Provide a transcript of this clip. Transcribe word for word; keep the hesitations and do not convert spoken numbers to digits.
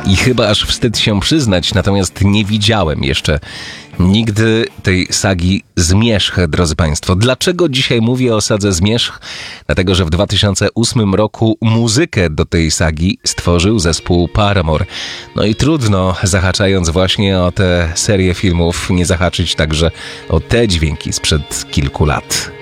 i chyba aż wstyd się przyznać, natomiast nie widziałem jeszcze nigdy tej sagi Zmierzch, drodzy Państwo. Dlaczego dzisiaj mówię o sadze Zmierzch? Dlatego, że w dwa tysiące ósmym roku muzykę do tej sagi stworzył zespół Paramore. No i trudno, zahaczając właśnie o tę serię filmów, nie zahaczyć także o te dźwięki sprzed kilku lat.